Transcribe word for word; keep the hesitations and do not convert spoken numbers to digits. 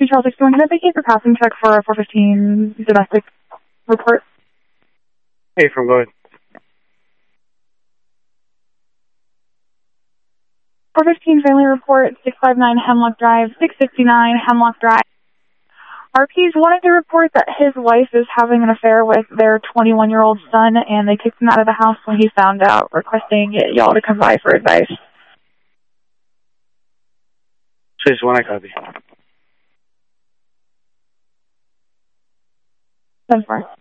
Charles sixty-one, can I vacate for passing check for a four fifteen domestic report? Hey, from go ahead. four fifteen family report, six five nine Hemlock Drive, six sixty-nine Hemlock Drive. R Ps wanted to report that his wife is having an affair with their twenty-one-year-old son, and they kicked him out of the house when he found out, requesting y'all to come by for advice. six one, I copy. ten four.